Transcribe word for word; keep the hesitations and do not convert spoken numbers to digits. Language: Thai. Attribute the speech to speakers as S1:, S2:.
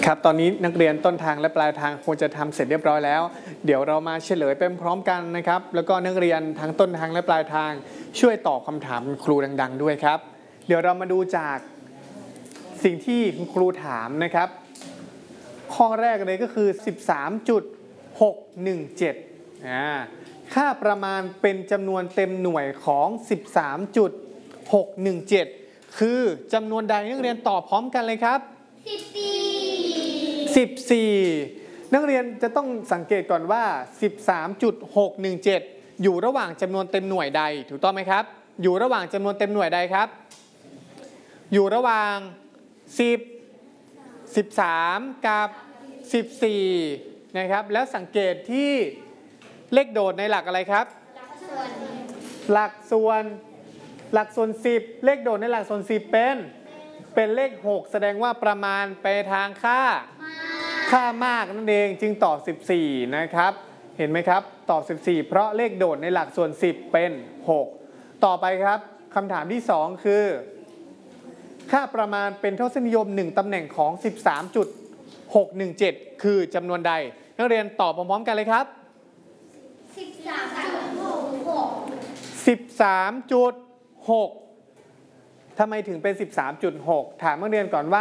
S1: ครับตอนนี้นักเรียนต้นทางและปลายทางควรจะทำเสร็จเรียบร้อยแล้วเดี๋ยวเรามาเฉลยไปพร้อมกันนะครับแล้วก็นักเรียนทั้งต้นทางและปลายทางช่วยตอบคำถามครูดังๆด้วยครับเดี๋ยวเรามาดูจากสิ่งที่คุณครูถามนะครับข้อแรกเลยก็คือ สิบสามจุดหกหนึ่งเจ็ด อ่าค่าประมาณเป็นจำนวนเต็มหน่วยของ สิบสามจุดหกหนึ่งเจ็ด คือจำนวนใดนักเรียนตอบพร้อมกันเลยครับ
S2: สิบสี่
S1: สิบสี่นักเรียนจะต้องสังเกตก่อนว่า สิบสามจุดหกหนึ่งเจ็ด อยู่ระหว่างจำนวนเต็มหน่วยใดถูกต้องไหมครับอยู่ระหว่างจำนวนเต็มหน่วยใดครับอยู่ระหว่างสิบ สิบสามกับสิบสี่นะครับแล้วสังเกตที่เลขโดดในหลักอะไรครับหลักส่วนหลักส่วนสิบเลขโดดในหลักส่วนสิบเป็นเป็นเลขหกแสดงว่าประมาณไปทางค่าค่ามากนั่นเองจึงตอบสิบสี่นะครับเห็นไหมครับตอบสิบสี่เพราะเลขโดดในหลักส่วนสิบเป็นหกต่อไปครับคำถามที่สองคือค่าประมาณเป็นทศนิยมหนึ่งตำแหน่งของ สิบสามจุดหกหนึ่งเจ็ด คือจำนวนใดนักเรียนตอบพร้อมๆกันเลยครับ
S2: สิบสามจุดหกหก
S1: สิบสามจุดหก ทำไมถึงเป็น สิบสามจุดหก ถามนักเรียนก่อนว่า